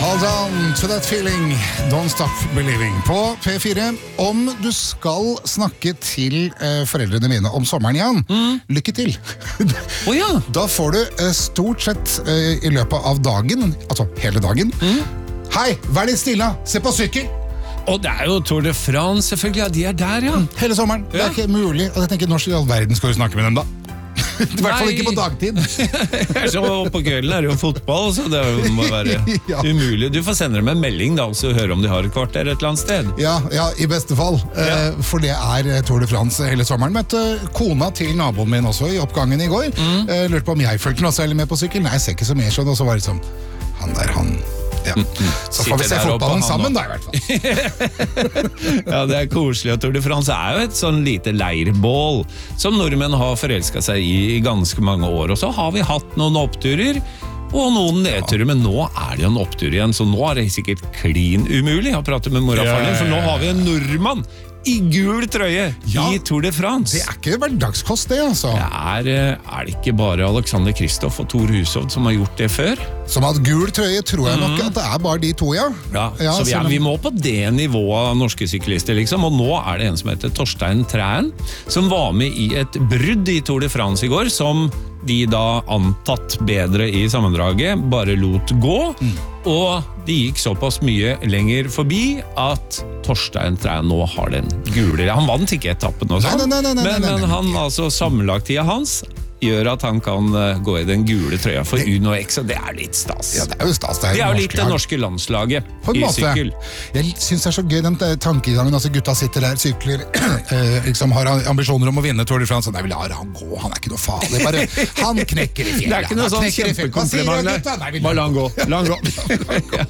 Hold on to that feeling, don't stop believing. På P4, om du skal snakke til foreldrene mine om sommeren, Jan, lykke til. Ja. Da får du stort sett i løpet av dagen, altså hele dagen, hei, vær litt stille, se på sykkel. Og det jo Tour de France, selvfølgelig, ja, de der, ja. Hele sommeren, det ikke mulig. Og jeg tenker, når i all verden skal du snakke med dem da? I hvert fall ikke på dagtid. Så på kvelden det jo fotball, så det må være umulig. Du får sende dem en melding da, så høre om de har et kvarter et eller annet sted. Ja, i beste fall. For det Tour de France hele sommeren. Møtte kona til naboen min også i oppgangen i går. Lurte på om jeg følte den også eller med på sykkel. Nei, jeg ser ikke så mer sånn. Og så var det sånn, han... Ja. Så får vi se fotballen sammen da i hvert fall. Ja, det koselig. Og Tour de France jo et sånn lite leirbål som nordmenn har forelsket seg i ganske mange år. Og så har vi hatt noen oppturer og noen nedturer, men nå det jo en opptur igjen, så nå det sikkert klin umulig å prate med mor og far din, for nå har vi en nordmann i gul trøye i Tour de France. Det ikke hverdagskost det, altså. Det ikke bare Alexander Kristoff og Thor Hushovd som har gjort det før? Som har gul trøye, tror jeg nok at det bare de to, ja. Så vi må på det nivået av norske syklister, liksom. Og nå det en som heter Torstein Træen, som var med i et brudd i Tour de France i går, som de da antatt bedre i sammendraget bare lot gå, og de gikk såpass mye lenger forbi at Torstein Træen nå har den gule. Han vant ikke etappen og sånn, men han, altså sammenlagtida hans gjør at han kan gå i den gule trøya for Uno X, og det litt stas. Ja, det jo stas. Det jo litt det norske landslaget i sykkel. Jeg synes det så gøy, den tankegangen, altså gutta sitter der, sykler, liksom har ambisjoner om å vinne Tour de France, og nei, vi lar han gå, han ikke noe farlig, bare han knekker i fjellet. Det ikke noe sånn kjempekompliment, bare la han gå.